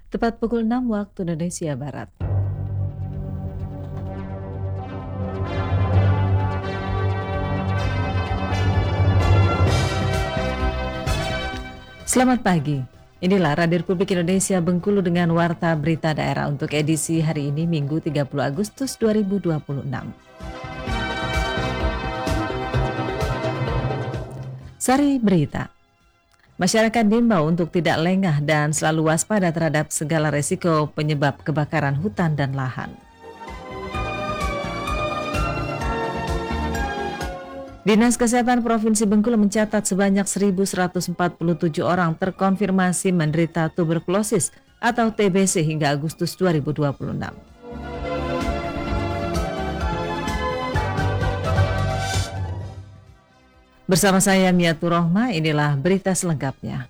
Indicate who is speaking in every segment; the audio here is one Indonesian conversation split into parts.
Speaker 1: Tepat pukul 6 waktu Indonesia Barat. Selamat pagi. Inilah Radio Republik Indonesia Bengkulu dengan Warta Berita Daerah untuk edisi hari ini Minggu 30 Agustus 2026. Sari Berita. Masyarakat diimbau untuk tidak lengah dan selalu waspada terhadap segala resiko penyebab kebakaran hutan dan lahan. Dinas Kesehatan Provinsi Bengkulu mencatat sebanyak 1.147 orang terkonfirmasi menderita tuberkulosis atau TBC hingga Agustus 2026. Bersama saya Miatur Rohma, inilah berita selengkapnya.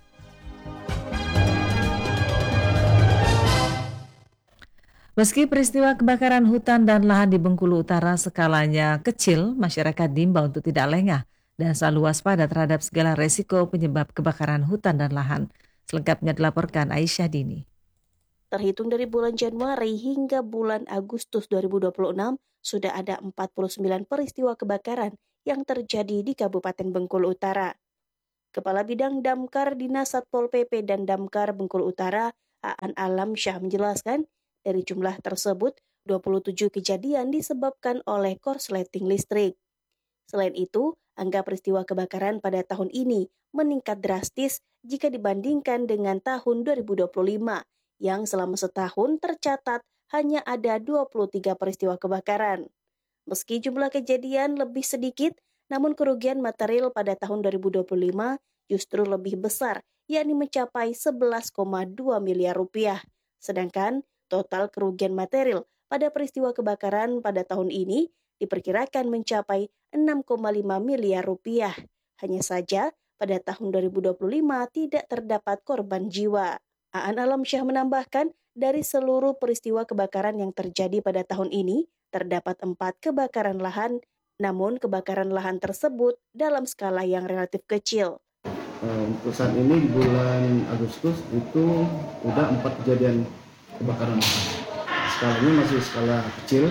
Speaker 1: Meski peristiwa kebakaran hutan dan lahan di Bengkulu Utara skalanya kecil, masyarakat diimbau untuk tidak lengah dan selalu waspada terhadap segala resiko penyebab kebakaran hutan dan lahan. Selengkapnya dilaporkan Aisyah Dini.
Speaker 2: Terhitung dari bulan Januari hingga bulan Agustus 2026, sudah ada 49 peristiwa kebakaran yang terjadi di Kabupaten Bengkulu Utara. Kepala Bidang Damkar Dinas Satpol PP dan Damkar Bengkulu Utara, Aan Alam Syah menjelaskan, dari jumlah tersebut, 27 kejadian disebabkan oleh korsleting listrik. Selain itu, angka peristiwa kebakaran pada tahun ini meningkat drastis jika dibandingkan dengan tahun 2025, yang selama setahun tercatat hanya ada 23 peristiwa kebakaran. Meski jumlah kejadian lebih sedikit, namun kerugian material pada tahun 2025 justru lebih besar, yakni mencapai 11,2 miliar rupiah. Sedangkan total kerugian material pada peristiwa kebakaran pada tahun ini diperkirakan mencapai 6,5 miliar rupiah. Hanya saja pada tahun 2025 tidak terdapat korban jiwa. Aan Alam Syah menambahkan, dari seluruh peristiwa kebakaran yang terjadi pada tahun ini, terdapat 4 kebakaran lahan, namun kebakaran lahan tersebut dalam skala yang relatif kecil.
Speaker 3: Untuk saat ini di bulan Agustus itu udah 4 kejadian kebakaran lahan. Skalanya masih skala kecil,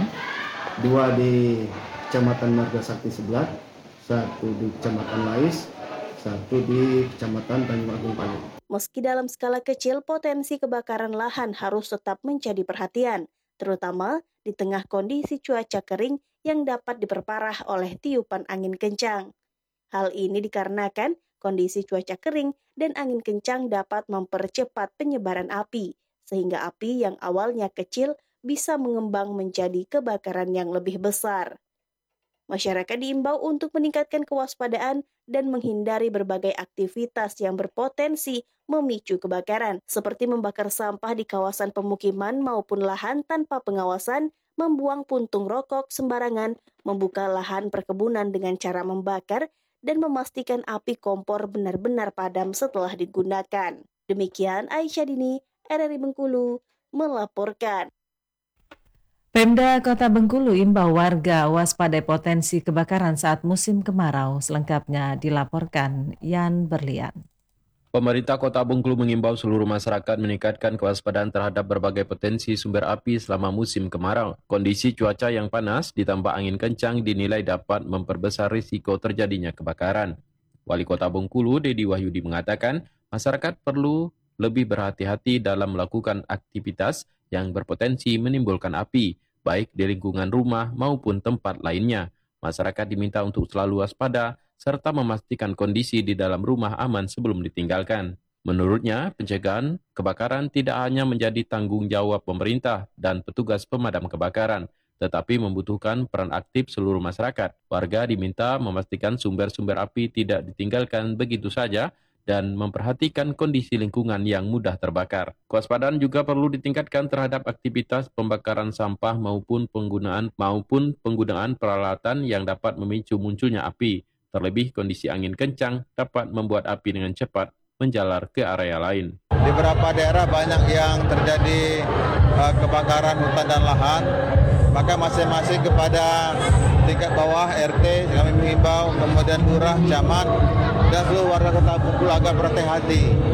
Speaker 3: 2 di Kecamatan Marga Sakti Sebelat, 1 di Kecamatan Lais, 1 di Kecamatan Tanjung Agung Palu.
Speaker 2: Meski dalam skala kecil, potensi kebakaran lahan harus tetap menjadi perhatian, terutama di tengah kondisi cuaca kering yang dapat diperparah oleh tiupan angin kencang. Hal ini dikarenakan kondisi cuaca kering dan angin kencang dapat mempercepat penyebaran api, sehingga api yang awalnya kecil bisa mengembang menjadi kebakaran yang lebih besar. Masyarakat diimbau untuk meningkatkan kewaspadaan dan menghindari berbagai aktivitas yang berpotensi memicu kebakaran, seperti membakar sampah di kawasan pemukiman maupun lahan tanpa pengawasan, membuang puntung rokok sembarangan, membuka lahan perkebunan dengan cara membakar, dan memastikan api kompor benar-benar padam setelah digunakan. Demikian Aisyah Dini, RRI Bengkulu, melaporkan.
Speaker 1: Pemda Kota Bengkulu imbau warga waspada potensi kebakaran saat musim kemarau. Selengkapnya dilaporkan Yan Berlian.
Speaker 4: Pemerintah Kota Bengkulu mengimbau seluruh masyarakat meningkatkan kewaspadaan terhadap berbagai potensi sumber api selama musim kemarau. Kondisi cuaca yang panas ditambah angin kencang dinilai dapat memperbesar risiko terjadinya kebakaran. Wali Kota Bengkulu, Dedi Wahyudi mengatakan, masyarakat perlu lebih berhati-hati dalam melakukan aktivitas yang berpotensi menimbulkan api, baik di lingkungan rumah maupun tempat lainnya. Masyarakat diminta untuk selalu waspada, serta memastikan kondisi di dalam rumah aman sebelum ditinggalkan. Menurutnya, pencegahan kebakaran tidak hanya menjadi tanggung jawab pemerintah dan petugas pemadam kebakaran, tetapi membutuhkan peran aktif seluruh masyarakat. Warga diminta memastikan sumber-sumber api tidak ditinggalkan begitu saja, dan memperhatikan kondisi lingkungan yang mudah terbakar. Kewaspadaan juga perlu ditingkatkan terhadap aktivitas pembakaran sampah maupun penggunaan peralatan yang dapat memicu munculnya api. Terlebih kondisi angin kencang dapat membuat api dengan cepat menjalar ke area lain.
Speaker 5: Di beberapa daerah banyak yang terjadi kebakaran hutan dan lahan, maka masing-masing kepada tingkat bawah RT kami mengimbau, kemudian lurah, camat, dan seluruh warga Kota Bengkulu agar berhati-hati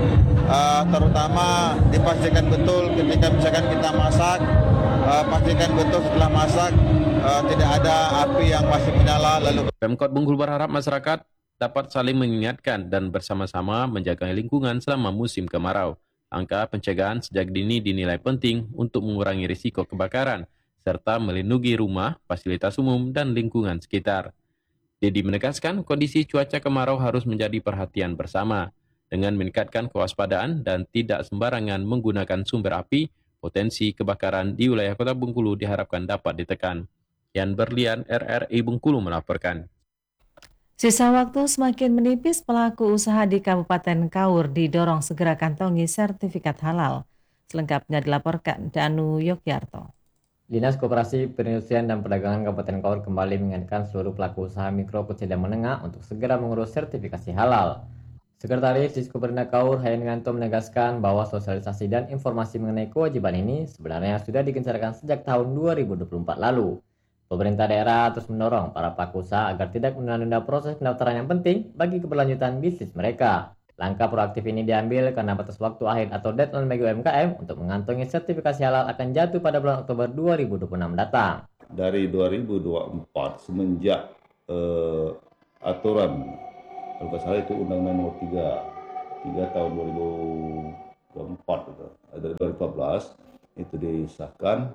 Speaker 5: terutama dipastikan betul ketika misalkan kita masak, pastikan betul setelah masak tidak ada api yang masih menyala. Lalu
Speaker 4: Pemkot Bengkulu berharap masyarakat dapat saling mengingatkan dan bersama-sama menjaga lingkungan selama musim kemarau. Angka pencegahan sejak dini dinilai penting untuk mengurangi risiko kebakaran, serta melindungi rumah, fasilitas umum, dan lingkungan sekitar. Dedi menegaskan kondisi cuaca kemarau harus menjadi perhatian bersama. Dengan meningkatkan kewaspadaan dan tidak sembarangan menggunakan sumber api, potensi kebakaran di wilayah Kota Bengkulu diharapkan dapat ditekan. Yan Berlian, RRI Bengkulu melaporkan.
Speaker 1: Sisa waktu semakin menipis, pelaku usaha di Kabupaten Kaur didorong segera kantongi sertifikat halal. Selengkapnya dilaporkan Danu Yogyarto.
Speaker 6: Dinas Koperasi Perindustrian dan Perdagangan Kabupaten Kaur kembali mengingatkan seluruh pelaku usaha mikro, kecil, dan menengah untuk segera mengurus sertifikasi halal. Sekretaris Diskoperinda Kaur Hayan Nganto menegaskan bahwa sosialisasi dan informasi mengenai kewajiban ini sebenarnya sudah digencarkan sejak tahun 2024 lalu. Pemerintah daerah terus mendorong para pelaku usaha agar tidak menunda-nunda proses pendaftaran yang penting bagi keberlanjutan bisnis mereka. Langkah proaktif ini diambil karena batas waktu akhir atau deadline bagi UMKM untuk mengantongi sertifikasi halal akan jatuh pada bulan Oktober 2026 datang.
Speaker 7: Dari 2024 semenjak aturan, kalau tidak salah itu Undang-Undang Nomor 3 tahun 2024 dari 2014 itu disahkan,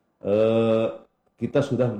Speaker 7: kita sudah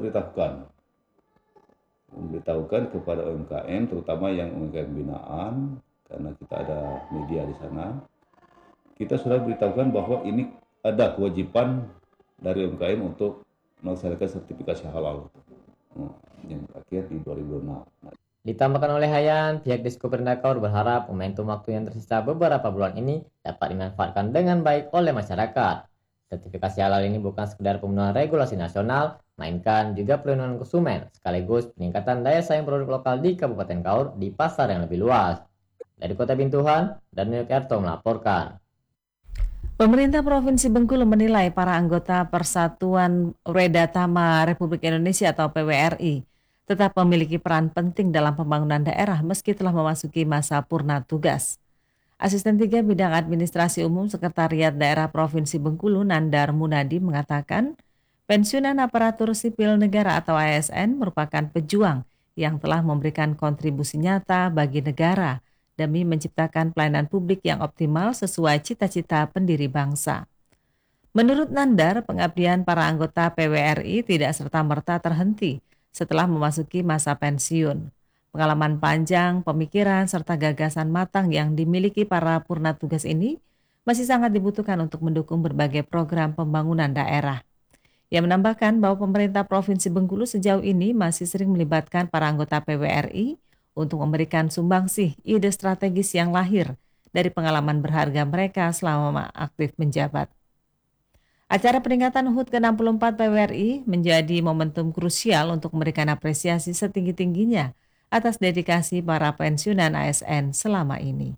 Speaker 7: memberitahukan kepada UMKM, terutama yang UMKM binaan, karena kita ada media di sana. Kita sudah beritahukan bahwa ini ada kewajiban dari UMKM untuk melaksanakan sertifikasi halal yang terakhir di 2026.
Speaker 6: Ditambahkan oleh Hayan, pihak Diskoperinda Kaur berharap momentum waktu yang tersisa beberapa bulan ini dapat dimanfaatkan dengan baik oleh masyarakat. Sertifikasi halal ini bukan sekedar pemenuhan regulasi nasional, melainkan juga perlindungan konsumen, sekaligus peningkatan daya saing produk lokal di Kabupaten Kaur di pasar yang lebih luas. Dari Kota Bintuhan, dan Yogyarto melaporkan.
Speaker 1: Pemerintah Provinsi Bengkulu menilai para anggota Persatuan Wedatama Republik Indonesia atau PWRI tetap memiliki peran penting dalam pembangunan daerah meski telah memasuki masa purna tugas. Asisten 3 Bidang Administrasi Umum Sekretariat Daerah Provinsi Bengkulu, Nandar Munadi, mengatakan pensiunan aparatur sipil negara atau ASN merupakan pejuang yang telah memberikan kontribusi nyata bagi negara demi menciptakan pelayanan publik yang optimal sesuai cita-cita pendiri bangsa. Menurut Nandar, pengabdian para anggota PWRI tidak serta-merta terhenti setelah memasuki masa pensiun. Pengalaman panjang, pemikiran, serta gagasan matang yang dimiliki para purna tugas ini masih sangat dibutuhkan untuk mendukung berbagai program pembangunan daerah. Ia menambahkan bahwa pemerintah Provinsi Bengkulu sejauh ini masih sering melibatkan para anggota PWRI untuk memberikan sumbangsih ide strategis yang lahir dari pengalaman berharga mereka selama aktif menjabat. Acara peringatan HUT ke-64 PWRI menjadi momentum krusial untuk memberikan apresiasi setinggi-tingginya atas dedikasi para pensiunan ASN selama ini.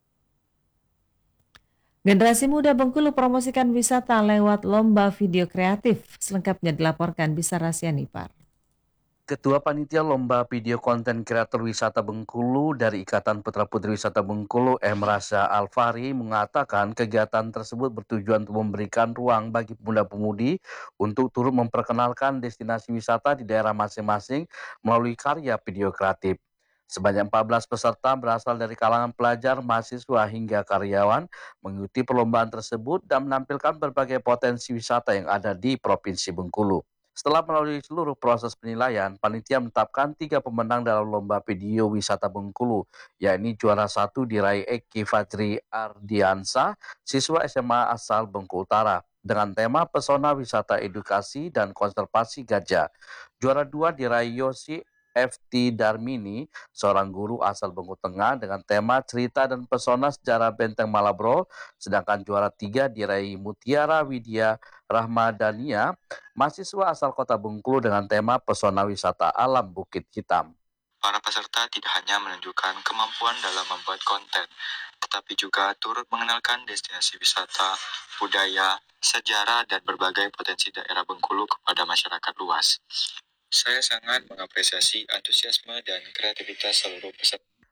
Speaker 1: Generasi muda Bengkulu promosikan wisata lewat lomba video kreatif. Selengkapnya dilaporkan Bisara Sianipar.
Speaker 8: Ketua Panitia Lomba Video Konten Kreator Wisata Bengkulu dari Ikatan Putra Putri Wisata Bengkulu, Emrasa Alfari, mengatakan kegiatan tersebut bertujuan untuk memberikan ruang bagi pemuda-pemudi untuk turut memperkenalkan destinasi wisata di daerah masing-masing melalui karya video kreatif. Sebanyak 14 peserta berasal dari kalangan pelajar, mahasiswa hingga karyawan mengikuti perlombaan tersebut dan menampilkan berbagai potensi wisata yang ada di Provinsi Bengkulu. Setelah melalui seluruh proses penilaian, panitia menetapkan 3 pemenang dalam lomba video wisata Bengkulu, yakni juara 1 diraih Eki Fajri Ardiansa, siswa SMA asal Bengkulu Utara, dengan tema Pesona Wisata Edukasi dan Konservasi Gajah. Juara 2 diraih Yosi FT Darmini, seorang guru asal Bengkulu Tengah, dengan tema Cerita dan Pesona Sejarah Benteng Malabro, sedangkan juara 3 diraih Mutiara Widya Rahmadania, mahasiswa asal Kota Bengkulu, dengan tema Pesona Wisata Alam Bukit Hitam.
Speaker 9: Para peserta tidak hanya menunjukkan kemampuan dalam membuat konten, tetapi juga turut mengenalkan destinasi wisata, budaya, sejarah, dan berbagai potensi daerah Bengkulu kepada masyarakat luas. Saya sangat mengapresiasi antusiasme dan kreativitas seluruh peserta.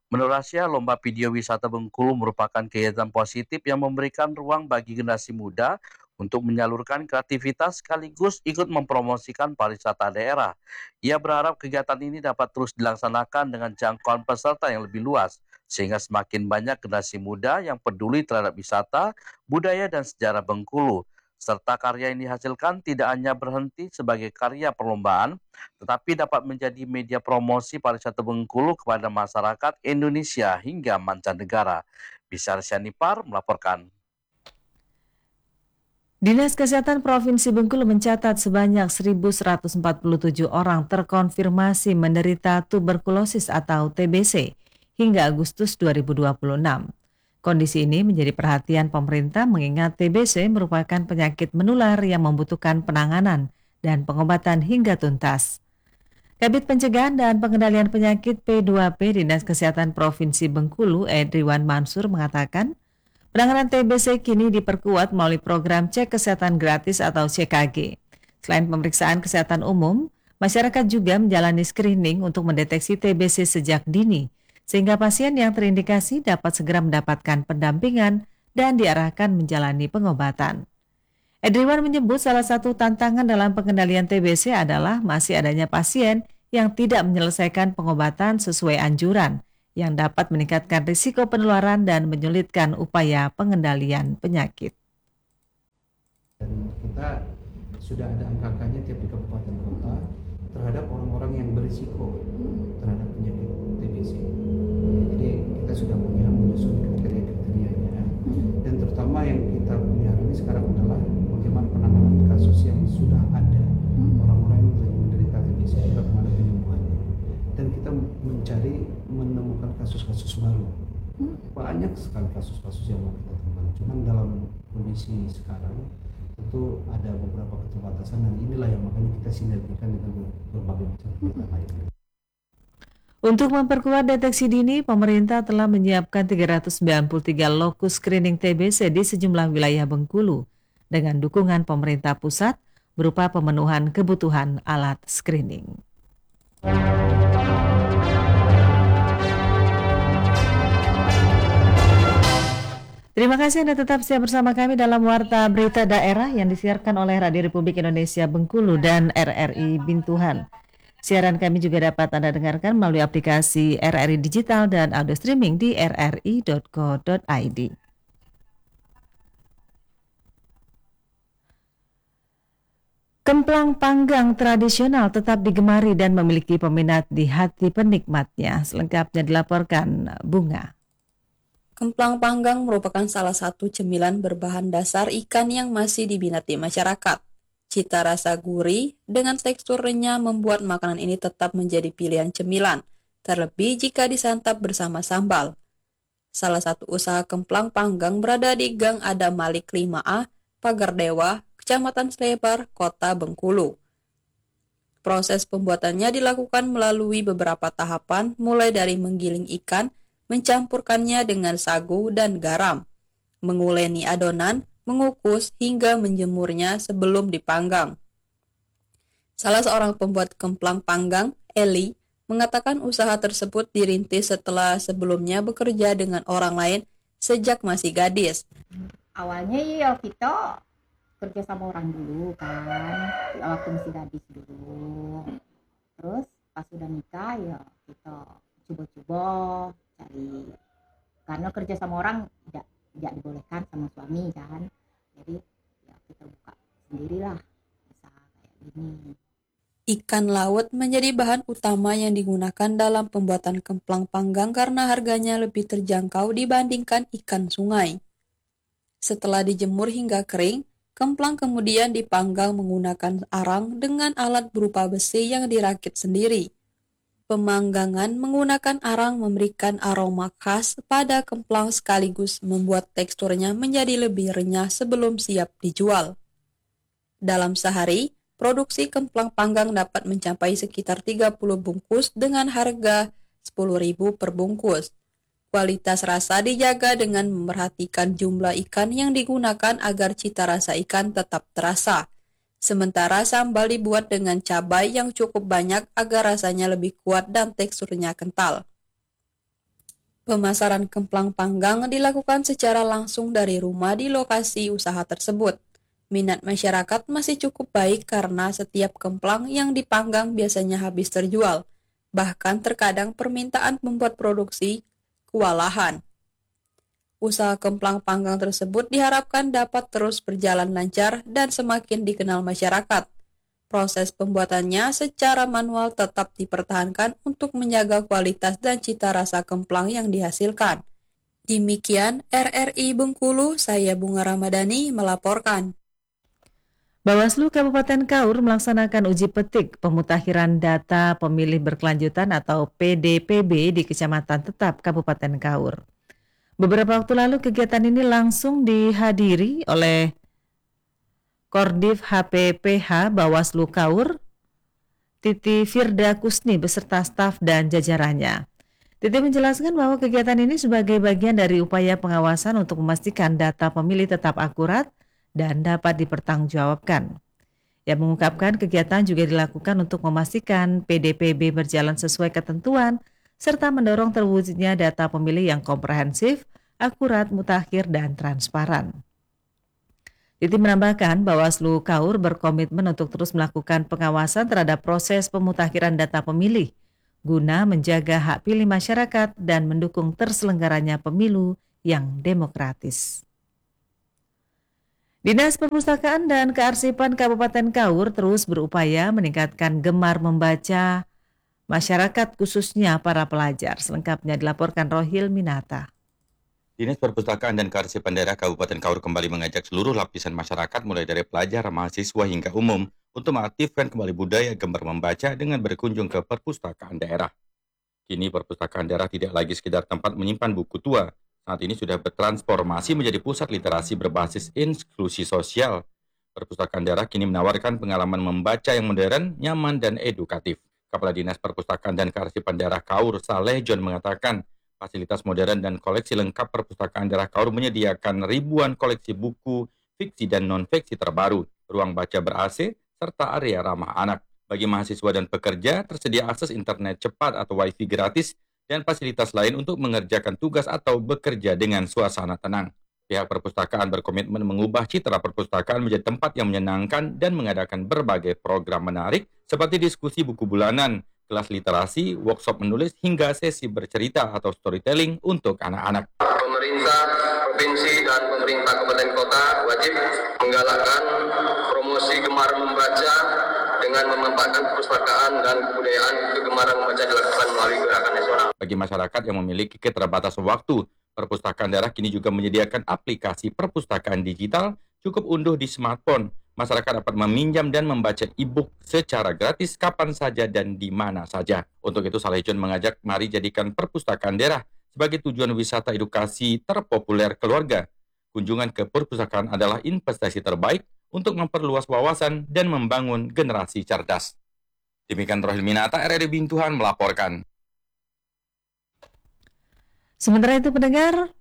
Speaker 8: Menurut Rasya, Lomba Video Wisata Bengkulu merupakan kegiatan positif yang memberikan ruang bagi generasi muda untuk menyalurkan kreativitas sekaligus ikut mempromosikan pariwisata daerah. Ia berharap kegiatan ini dapat terus dilaksanakan dengan jangkauan peserta yang lebih luas, sehingga semakin banyak generasi muda yang peduli terhadap wisata, budaya, dan sejarah Bengkulu. Serta karya yang dihasilkan tidak hanya berhenti sebagai karya perlombaan, tetapi dapat menjadi media promosi pariwisata Bengkulu kepada masyarakat Indonesia hingga mancanegara. Bisar Syanipar melaporkan.
Speaker 1: Dinas Kesehatan Provinsi Bengkulu mencatat sebanyak 1.147 orang terkonfirmasi menderita tuberkulosis atau TBC hingga Agustus 2026. Kondisi ini menjadi perhatian pemerintah mengingat TBC merupakan penyakit menular yang membutuhkan penanganan dan pengobatan hingga tuntas. Kabid Pencegahan dan Pengendalian Penyakit P2P Dinas Kesehatan Provinsi Bengkulu, Edriwan Mansur mengatakan, penanganan TBC kini diperkuat melalui program cek kesehatan gratis atau CKG. Selain pemeriksaan kesehatan umum, masyarakat juga menjalani screening untuk mendeteksi TBC sejak dini, sehingga pasien yang terindikasi dapat segera mendapatkan pendampingan dan diarahkan menjalani pengobatan. Edriwan menyebut salah satu tantangan dalam pengendalian TBC adalah masih adanya pasien yang tidak menyelesaikan pengobatan sesuai anjuran, yang dapat meningkatkan risiko penularan dan menyulitkan upaya pengendalian penyakit.
Speaker 10: Dan kita sudah ada angka-angkanya tiap di kabupaten kota terhadap orang-orang yang berisiko terhadap penyakit TBC. Jadi kita sudah punya menyusun kriteria-kriterianya, dan terutama yang kita punya hari ini sekarang adalah bagaimana penanganan kasus yang sudah ada, orang-orang yang menderita TBC, bagaimana penyembuhannya. Dan kita menemukan kasus-kasus baru. Banyak sekali kasus-kasus yang mau kita temukan. Cuma dalam kondisi sekarang tentu ada beberapa keterbatasan, dan inilah yang makanya kita sinergikan dengan berbagai macam kegiatan lainnya.
Speaker 1: Untuk memperkuat deteksi dini, pemerintah telah menyiapkan 393 lokus screening TBC di sejumlah wilayah Bengkulu dengan dukungan pemerintah pusat berupa pemenuhan kebutuhan alat screening. Terima kasih Anda tetap setia bersama kami dalam Warta Berita Daerah yang disiarkan oleh Radio Republik Indonesia Bengkulu dan RRI Bintuhan. Siaran kami juga dapat Anda dengarkan melalui aplikasi RRI Digital dan audio streaming di rri.co.id. Kemplang panggang tradisional tetap digemari dan memiliki peminat di hati penikmatnya. Selengkapnya dilaporkan Bunga.
Speaker 11: Kemplang panggang merupakan salah satu cemilan berbahan dasar ikan yang masih diminati masyarakat. Cita rasa gurih dengan tekstur renyah membuat makanan ini tetap menjadi pilihan cemilan, terlebih jika disantap bersama sambal. Salah satu usaha kemplang panggang berada di Gang Adam Malik 5A, Pagar Dewa, Kecamatan Slebar, Kota Bengkulu. Proses pembuatannya dilakukan melalui beberapa tahapan, mulai dari menggiling ikan, mencampurkannya dengan sagu dan garam, menguleni adonan, mengukus hingga menjemurnya sebelum dipanggang. Salah seorang pembuat kemplang panggang, Eli, mengatakan usaha tersebut dirintis setelah sebelumnya bekerja dengan orang lain sejak masih gadis.
Speaker 12: Awalnya ya kita kerja sama orang dulu kan, waktu masih gadis dulu. Terus pas sudah nikah ya kita coba-coba cari, karena kerja sama orang tidak dibolehkan sama suami kan. Jadi ya kita buka sendirilah usaha kayak gini.
Speaker 11: Ikan laut menjadi bahan utama yang digunakan dalam pembuatan kemplang panggang karena harganya lebih terjangkau dibandingkan ikan sungai. Setelah dijemur hingga kering, kemplang kemudian dipanggang menggunakan arang dengan alat berupa besi yang dirakit sendiri. Pemanggangan menggunakan arang memberikan aroma khas pada kemplang sekaligus membuat teksturnya menjadi lebih renyah sebelum siap dijual. Dalam sehari, produksi kemplang panggang dapat mencapai sekitar 30 bungkus dengan harga Rp10.000 per bungkus. Kualitas rasa dijaga dengan memperhatikan jumlah ikan yang digunakan agar cita rasa ikan tetap terasa. Sementara sambal dibuat dengan cabai yang cukup banyak agar rasanya lebih kuat dan teksturnya kental. Pemasaran kemplang panggang dilakukan secara langsung dari rumah di lokasi usaha tersebut. Minat masyarakat masih cukup baik karena setiap kemplang yang dipanggang biasanya habis terjual. Bahkan terkadang permintaan membuat produksi kewalahan. Usaha kemplang panggang tersebut diharapkan dapat terus berjalan lancar dan semakin dikenal masyarakat. Proses pembuatannya secara manual tetap dipertahankan untuk menjaga kualitas dan cita rasa kemplang yang dihasilkan. Demikian RRI Bengkulu, saya Bunga Ramadhani melaporkan.
Speaker 1: Bawaslu Kabupaten Kaur melaksanakan uji petik pemutakhiran data pemilih berkelanjutan atau PDPB di Kecamatan Tetap Kabupaten Kaur. Beberapa waktu lalu kegiatan ini langsung dihadiri oleh Kordif HPPH Bawaslu Kaur, Titi Firda Kusni beserta staf dan jajarannya. Titi menjelaskan bahwa kegiatan ini sebagai bagian dari upaya pengawasan untuk memastikan data pemilih tetap akurat dan dapat dipertanggungjawabkan. Ia mengungkapkan kegiatan juga dilakukan untuk memastikan PDPB berjalan sesuai ketentuan serta mendorong terwujudnya data pemilih yang komprehensif, akurat, mutakhir, dan transparan. Titi menambahkan Bawaslu Kaur berkomitmen untuk terus melakukan pengawasan terhadap proses pemutakhiran data pemilih guna menjaga hak pilih masyarakat dan mendukung terselenggaranya pemilu yang demokratis. Dinas Perpustakaan dan Kearsipan Kabupaten Kaur terus berupaya meningkatkan gemar membaca masyarakat khususnya para pelajar. Selengkapnya dilaporkan Rohil Minata.
Speaker 13: Dinas Perpustakaan dan Kearsipan Daerah Kabupaten Kaur kembali mengajak seluruh lapisan masyarakat mulai dari pelajar, mahasiswa hingga umum untuk mengaktifkan kembali budaya gemar membaca dengan berkunjung ke perpustakaan daerah. Kini perpustakaan daerah tidak lagi sekedar tempat menyimpan buku tua, saat ini sudah bertransformasi menjadi pusat literasi berbasis inklusi sosial. Perpustakaan daerah kini menawarkan pengalaman membaca yang modern, nyaman, dan edukatif. Kepala Dinas Perpustakaan dan Kearsipan Daerah Kaur, Saleh John mengatakan, fasilitas modern dan koleksi lengkap perpustakaan daerah Kaur menyediakan ribuan koleksi buku, fiksi dan non-fiksi terbaru, ruang baca ber-AC, serta area ramah anak. Bagi mahasiswa dan pekerja, tersedia akses internet cepat atau wifi gratis dan fasilitas lain untuk mengerjakan tugas atau bekerja dengan suasana tenang. Pihak perpustakaan berkomitmen mengubah citra perpustakaan menjadi tempat yang menyenangkan dan mengadakan berbagai program menarik seperti diskusi buku bulanan, kelas literasi, workshop menulis, hingga sesi bercerita atau storytelling untuk anak-anak.
Speaker 14: Pemerintah provinsi dan pemerintah kabupaten kota wajib menggalakkan promosi gemar membaca dengan memanfaatkan perpustakaan dan kebudayaan kegemaran membaca dilakukan melalui gerakan nasional.
Speaker 13: Bagi masyarakat yang memiliki keterbatasan waktu, perpustakaan daerah kini juga menyediakan aplikasi perpustakaan digital cukup unduh di smartphone. Masyarakat dapat meminjam dan membaca e-book secara gratis kapan saja dan di mana saja. Untuk itu, Saleh John mengajak mari jadikan perpustakaan daerah sebagai tujuan wisata edukasi terpopuler keluarga. Kunjungan ke perpustakaan adalah investasi terbaik untuk memperluas wawasan dan membangun generasi cerdas. Demikian Rohil Minata, RRI Bintuhan melaporkan.
Speaker 1: Sementara itu pendengar,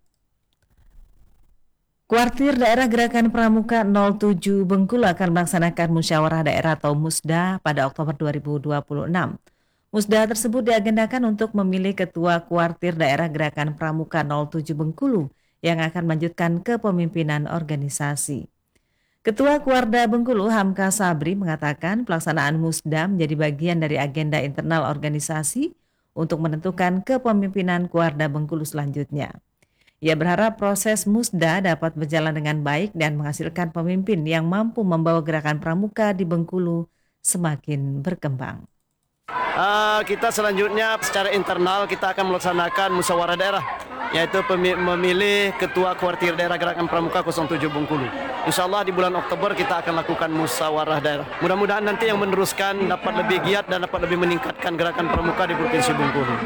Speaker 1: Kuartir Daerah Gerakan Pramuka 07 Bengkulu akan melaksanakan musyawarah daerah atau Musda pada Oktober 2026. Musda tersebut diagendakan untuk memilih Ketua Kuartir Daerah Gerakan Pramuka 07 Bengkulu yang akan melanjutkan kepemimpinan organisasi. Ketua Kuarda Bengkulu Hamka Sabri mengatakan pelaksanaan Musda menjadi bagian dari agenda internal organisasi untuk menentukan kepemimpinan Kuarda Bengkulu selanjutnya. Ia berharap proses Musda dapat berjalan dengan baik dan menghasilkan pemimpin yang mampu membawa gerakan pramuka di Bengkulu semakin berkembang.
Speaker 15: Kita selanjutnya secara internal kita akan melaksanakan musyawarah daerah, yaitu memilih Ketua Kuartir Daerah Gerakan Pramuka 07 Bengkulu. Insya Allah di bulan Oktober kita akan lakukan musyawarah daerah. Mudah-mudahan nanti yang meneruskan dapat lebih giat dan dapat lebih meningkatkan gerakan pramuka di Provinsi Bengkulu.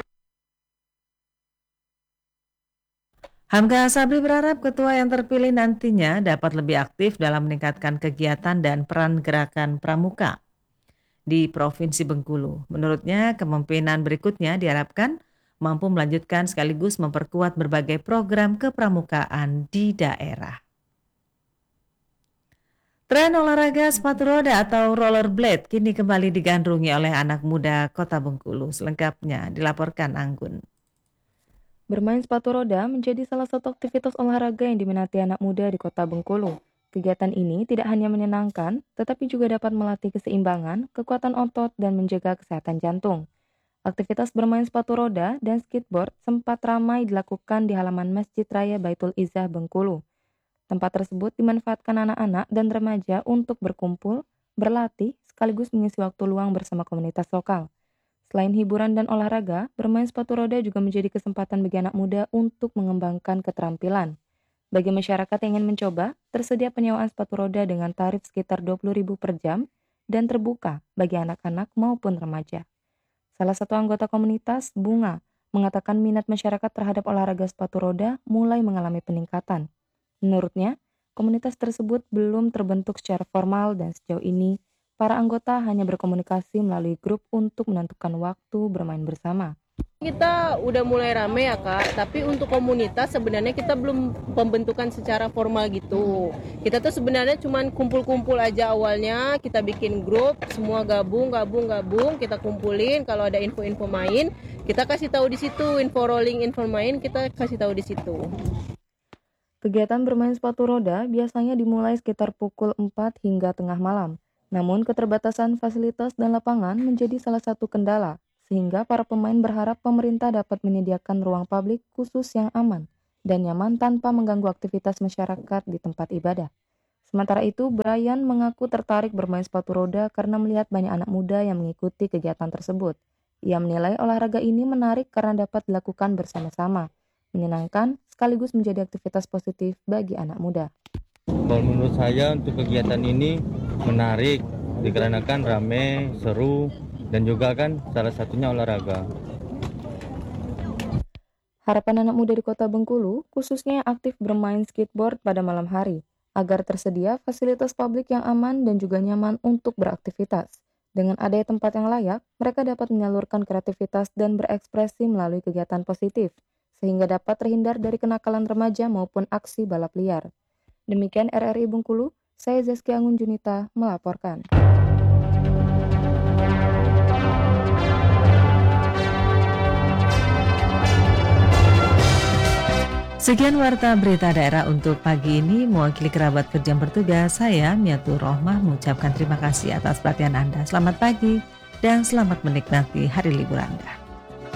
Speaker 1: Hamka Sabri berharap ketua yang terpilih nantinya dapat lebih aktif dalam meningkatkan kegiatan dan peran gerakan pramuka di Provinsi Bengkulu. Menurutnya, kepemimpinan berikutnya diharapkan mampu melanjutkan sekaligus memperkuat berbagai program kepramukaan di daerah. Tren olahraga sepatu roda atau rollerblade kini kembali digandrungi oleh anak muda Kota Bengkulu. Selengkapnya dilaporkan Anggun.
Speaker 16: Bermain sepatu roda menjadi salah satu aktivitas olahraga yang diminati anak muda di Kota Bengkulu. Kegiatan ini tidak hanya menyenangkan, tetapi juga dapat melatih keseimbangan, kekuatan otot, dan menjaga kesehatan jantung. Aktivitas bermain sepatu roda dan skateboard sempat ramai dilakukan di halaman Masjid Raya Baitul Izzah Bengkulu. Tempat tersebut dimanfaatkan anak-anak dan remaja untuk berkumpul, berlatih, sekaligus mengisi waktu luang bersama komunitas lokal. Selain hiburan dan olahraga, bermain sepatu roda juga menjadi kesempatan bagi anak muda untuk mengembangkan keterampilan. Bagi masyarakat yang ingin mencoba, tersedia penyewaan sepatu roda dengan tarif sekitar Rp20.000 per jam dan terbuka bagi anak-anak maupun remaja. Salah satu anggota komunitas, Bunga, mengatakan minat masyarakat terhadap olahraga sepatu roda mulai mengalami peningkatan. Menurutnya, komunitas tersebut belum terbentuk secara formal dan sejauh ini para anggota hanya berkomunikasi melalui grup untuk menentukan waktu bermain bersama.
Speaker 17: Kita udah mulai rame ya Kak, tapi untuk komunitas sebenarnya kita belum pembentukan secara formal gitu. Kita tuh sebenarnya cuma kumpul-kumpul aja awalnya, kita bikin grup, semua gabung, kita kumpulin, kalau ada info-info main, kita kasih tahu di situ, info rolling, info main, kita kasih tahu di situ.
Speaker 16: Kegiatan bermain sepatu roda biasanya dimulai sekitar pukul 4 hingga tengah malam. Namun keterbatasan fasilitas dan lapangan menjadi salah satu kendala, sehingga para pemain berharap pemerintah dapat menyediakan ruang publik khusus yang aman dan nyaman tanpa mengganggu aktivitas masyarakat di tempat ibadah. Sementara itu, Brian mengaku tertarik bermain sepatu roda karena melihat banyak anak muda yang mengikuti kegiatan tersebut. Ia menilai olahraga ini menarik karena dapat dilakukan bersama-sama, menyenangkan sekaligus menjadi aktivitas positif bagi anak muda.
Speaker 18: Kalau menurut saya untuk kegiatan ini menarik dikarenakan rame, seru, dan juga kan salah satunya olahraga.
Speaker 16: Harapan anak muda di Kota Bengkulu, khususnya yang aktif bermain skateboard pada malam hari, agar tersedia fasilitas publik yang aman dan juga nyaman untuk beraktivitas. Dengan adanya tempat yang layak, mereka dapat menyalurkan kreativitas dan berekspresi melalui kegiatan positif, sehingga dapat terhindar dari kenakalan remaja maupun aksi balap liar. Demikian RRI Bengkulu, saya Zaskia Angun Junita melaporkan.
Speaker 1: Sekian warta berita daerah untuk pagi ini. Mewakili kerabat kerja yang bertugas, saya Miatur Rohmah mengucapkan terima kasih atas perhatian Anda. Selamat pagi dan selamat menikmati hari libur Anda.